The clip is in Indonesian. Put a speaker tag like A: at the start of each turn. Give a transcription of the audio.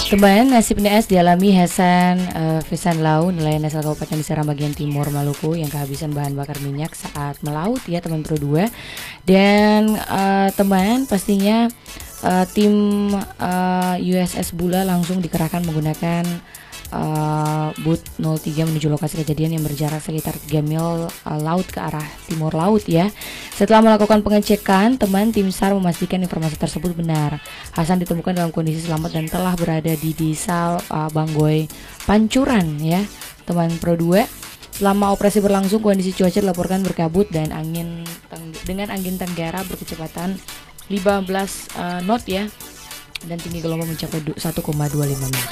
A: Teman, nasib naas dialami Hasan Fisan Lau, nelayan asal Kabupaten Serang bagian timur Maluku yang kehabisan bahan bakar minyak saat melaut ya teman Pro 2. Dan teman pastinya tim USS Bula langsung dikerahkan menggunakan boot 03 menuju lokasi kejadian yang berjarak sekitar 3 mil laut ke arah timur laut ya. Setelah melakukan pengecekan, teman tim SAR memastikan informasi tersebut benar. Hasan ditemukan dalam kondisi selamat dan telah berada di desa Banggoy Pancuran ya, teman Pro 2. Selama operasi berlangsung, kondisi cuaca dilaporkan berkabut dan dengan angin tenggara berkecepatan 15 knot ya, dan tinggi gelombang mencapai 1,25 meter.